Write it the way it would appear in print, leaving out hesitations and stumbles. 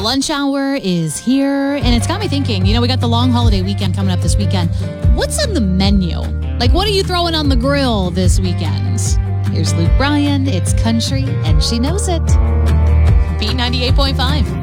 lunch hour is here, and it's got me thinking, we got the long holiday weekend coming up this weekend. What's on the menu? Like, what are you throwing on the grill this weekend? Here's Luke Bryan. It's country, and she knows it. B98.5.